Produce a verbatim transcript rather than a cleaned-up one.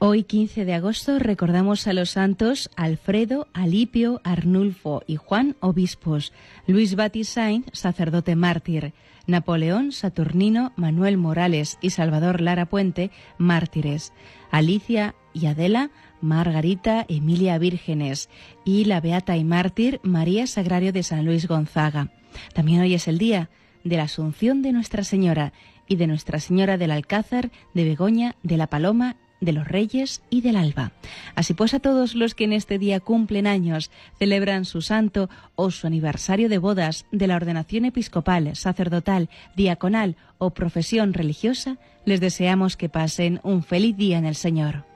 Hoy, quince de agosto, recordamos a los santos Alfredo, Alipio, Arnulfo y Juan, obispos; Luis Batis Sainz, sacerdote mártir; Napoleón, Saturnino, Manuel Morales y Salvador Lara Puente, mártires; Alicia y Adela, Margarita, Emilia, vírgenes; y la beata y mártir María Sagrario de San Luis Gonzaga. También hoy es el día de la Asunción de Nuestra Señora y de Nuestra Señora del Alcázar, de Begoña, de la Paloma, de los Reyes y del Alba. Así pues, a todos los que en este día cumplen años, celebran su santo o su aniversario de bodas, de la ordenación episcopal, sacerdotal, diaconal o profesión religiosa, les deseamos que pasen un feliz día en el Señor.